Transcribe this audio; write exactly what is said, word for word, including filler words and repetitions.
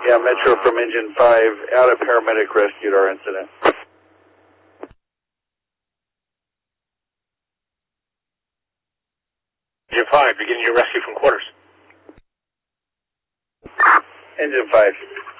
Yeah, Metro from Engine five, out of paramedic rescued our incident. Engine five, beginning your rescue from quarters. Engine five.